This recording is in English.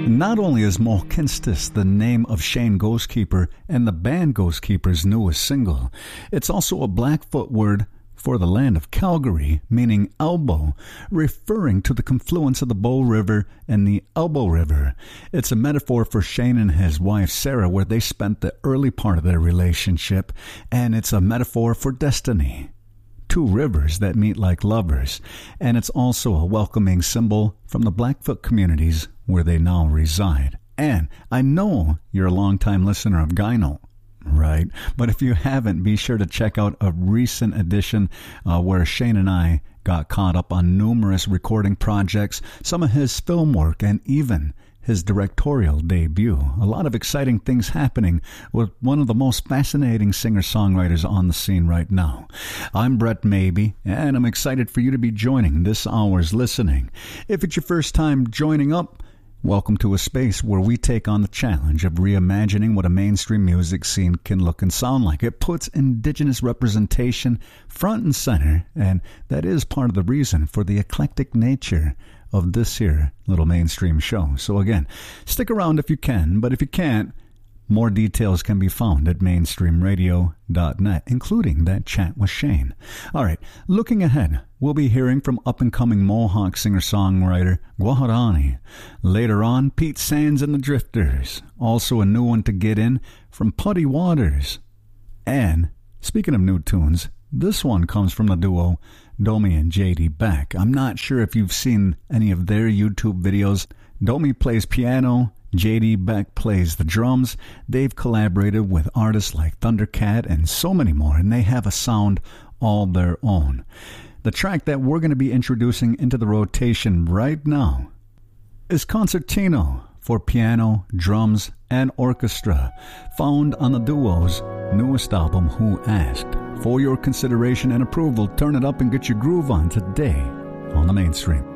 Not only is Mohkinstis the name of Shane Ghostkeeper and the band Ghostkeeper's newest single, it's also a Blackfoot word for the land of Calgary, meaning elbow, referring to the confluence of the Bow River and the Elbow River. It's a metaphor for Shane and his wife Sarah, where they spent the early part of their relationship, and it's a metaphor for destiny. Two rivers that meet like lovers, and it's also a welcoming symbol from the Blackfoot communities where they now reside. And I know you're a longtime listener of Gyno, right? But if you haven't, be sure to check out a recent edition where Shane and I got caught up on numerous recording projects, some of his film work, and even his directorial debut. A lot of exciting things happening with one of the most fascinating singer-songwriters on the scene right now. I'm Brett Maybe, and I'm excited for you to be joining this hour's listening. If it's your first time joining up, welcome to a space where we take on the challenge of reimagining what a mainstream music scene can look and sound like. It puts Indigenous representation front and center, and that is part of the reason for the eclectic nature of this here little mainstream show. So again, stick around if you can, but if you can't, more details can be found at mainstreamradio.net, including that chat with Shane. All right, looking ahead, we'll be hearing from up-and-coming Mohawk singer-songwriter Guaharani. Later on, Pete Sands and the Drifters. Also a new one to get in from Putty Waters. And, speaking of new tunes, this one comes from the duo Domi and JD Beck. I'm not sure if you've seen any of their YouTube videos. Domi plays piano, JD Beck plays the drums. They've collaborated with artists like Thundercat and so many more, and they have a sound all their own. The track that we're going to be introducing into the rotation right now is Concertino for piano, drums, and orchestra, found on the duo's newest album, Who Asked. For your consideration and approval, turn it up and get your groove on today on the Mainstream.